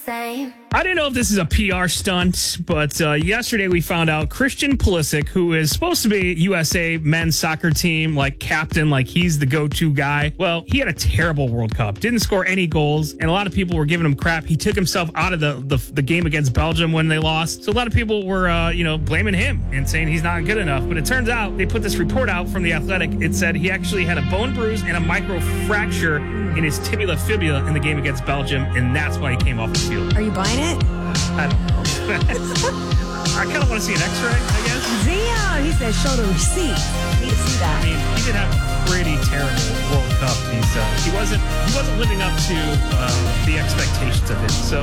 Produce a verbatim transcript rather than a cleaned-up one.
same. I don't know if this is a P R stunt, but uh, yesterday we found out Christian Pulisic, who is supposed to be U S A men's soccer team, like captain, like he's the go-to guy. Well, he had a terrible World Cup, didn't score any goals, and a lot of people were giving him crap. He took himself out of the, the, the game against Belgium when they lost. So a lot of people were, uh, you know, blaming him and saying he's not good enough. But it turns out they put this report out from The Athletic. It said he actually had a bone bruise and a micro fracture in his tibia fibula in the game against Belgium, and that's why he came off the field. Are you buying it? I don't know. I kind of want to see an X-ray, I guess. Damn, he said show the receipt. Need to see I that. mean, he did have a pretty terrible World Cup. He's uh, he wasn't he wasn't living up to uh, the expectations of it. So